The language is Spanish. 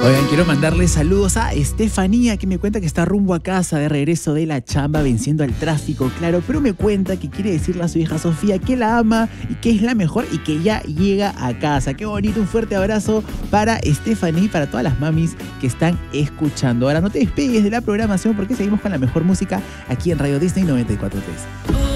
Oigan, quiero mandarle saludos a Estefanía, que me cuenta que está rumbo a casa de regreso de la chamba venciendo al tráfico, claro, pero me cuenta que quiere decirle a su hija Sofía que la ama y que es la mejor y que ya llega a casa. Qué bonito, un fuerte abrazo para Estefanía y para todas las mamis que están escuchando. Ahora no te despegues de la programación porque seguimos con la mejor música aquí en Radio Disney 94.3.